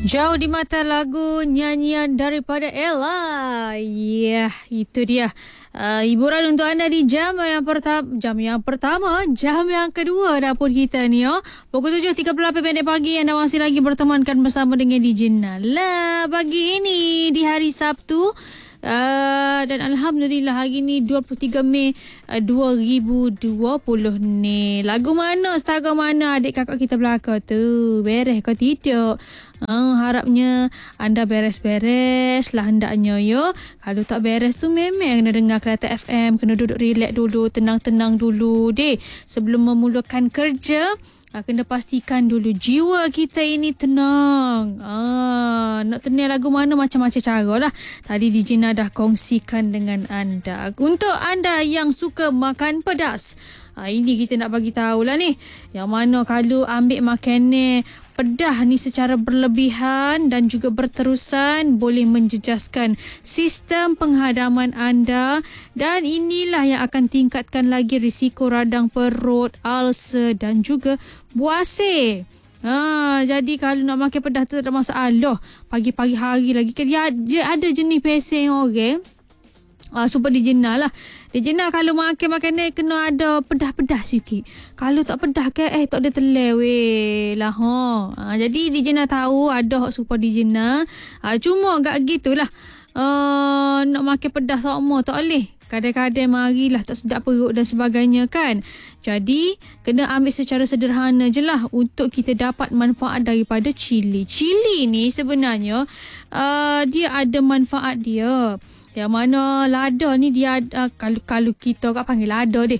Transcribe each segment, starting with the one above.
Jauh di mata lagu nyanyian daripada Ella. Ya, itu dia. Hiburan untuk anda di jam yang pertama, jam yang kedua dapur kita ni. Pukul 7.38 minit pagi anda masih lagi bertemankan bersama dengan DJ Nala. Pagi ini di hari Sabtu. Dan Alhamdulillah hari ni 23 Mei 2020 ni. Lagu mana, setakat mana adik kakak kita belakang tu? Beres kau tidak? Harapnya anda beres-beres lah hendaknya yo. Kalau tak beres tu memang kena dengar Kelate FM. Kena duduk relax dulu, tenang-tenang dulu deh. Sebelum memulakan kerja, kena pastikan dulu jiwa kita ini tenang. Nak tenang lagu mana macam-macam cara lah. Tadi DJ Nada dah kongsikan dengan anda. Untuk anda yang suka makan pedas, ini kita nak bagi tahu lah ni. Yang mana kalau ambil makanan pedas ni secara berlebihan dan juga berterusan boleh menjejaskan sistem penghadaman anda, dan inilah yang akan tingkatkan lagi risiko radang perut, ulcer dan juga buasir. Jadi kalau nak makan pedas tu tak ada masalah. Pagi-pagi hari lagi kan dia ada jenis pesing orang. Super dijena lah. Dijena kalau makan makanan kena ada pedas-pedas sikit. Kalau tak pedas ke tak ada telur lah. Jadi dijena tahu ada hak super dijena. Cuma agak gitulah. Nak makan pedas sama tak boleh. Kadang-kadang marilah tak sedap perut dan sebagainya kan. Jadi kena ambil secara sederhana je lah untuk kita dapat manfaat daripada cili. Cili ni sebenarnya dia ada manfaat dia. Yang mana lada ni dia kalau kita kat panggil lada deh.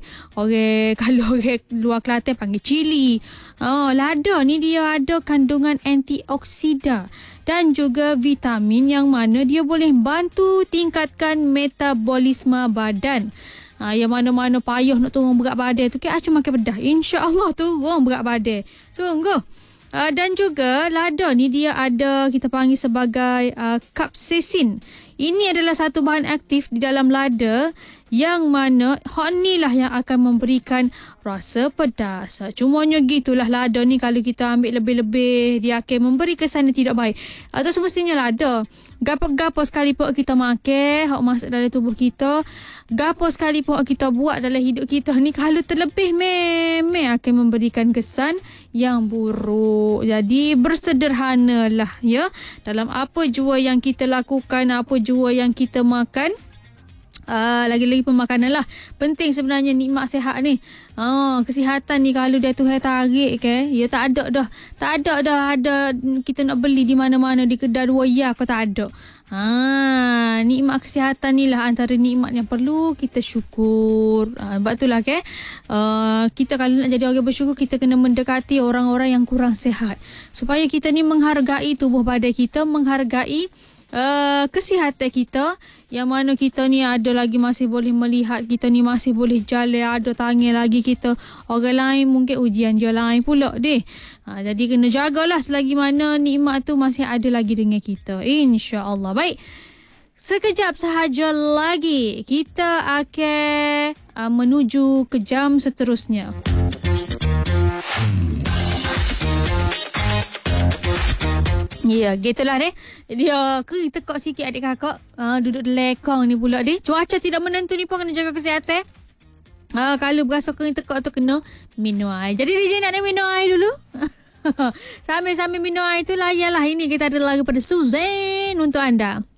Kalau orang luar Kelantan panggil cili. Lada ni dia ada kandungan antioksida dan juga vitamin yang mana dia boleh bantu tingkatkan metabolisme badan. Yang mana-mana payah nak turun berat badan tu cuma makan pedas. InsyaAllah turun berat badan. Sungguh. Dan juga lada ni dia ada kita panggil sebagai capsaicin. Ini adalah satu bahan aktif di dalam lada yang mana hak ni lah yang akan memberikan rasa pedas. Cumanya gitulah lada ni kalau kita ambil lebih-lebih dia akan memberi kesan yang tidak baik. Atau semestinya lada. Gapo-gapo sekali pun kita makan, hak masuk dalam tubuh kita, gapo sekali pun kita buat dalam hidup kita ni kalau terlebih memang akan memberikan kesan yang buruk. Jadi bersederhanalah ya dalam apa jua yang kita lakukan, apa jua yang kita makan. Lagi-lagi pemakanan lah. Penting sebenarnya nikmat sihat ni. Kesihatan ni kalau dia Tuhan tarik ke, ya tak ada dah. Tak ada dah ada kita nak beli di mana-mana di kedai dua ya kau tak ada. Nikmat kesihatan ni lah antara nikmat yang perlu kita syukur. Sebab itulah kita kalau nak jadi orang bersyukur, kita kena mendekati orang-orang yang kurang sihat. Supaya kita ni menghargai tubuh badan kita, menghargai kesihatan kita, yang mana kita ni ada lagi masih boleh melihat, kita ni masih boleh jalan, ada tangan lagi kita. Orang lain mungkin ujian je lain pula deh. Jadi kena jagalah selagi mana nikmat tu masih ada lagi dengan kita, insya-Allah. Baik, sekejap sahaja lagi kita akan menuju ke jam seterusnya. Ya, gitulah deh. Dia tekak sikit adik kakak. Duduk lekong ni pula deh. Cuaca tidak menentu ni pun kena jaga kesihatan. Kalau berasa kering tekak tu kena minum air. Jadi DJ nak minum air dulu. Sambil-sambil minum air tu layalah ini kita ada lagu pada Suzanne untuk anda.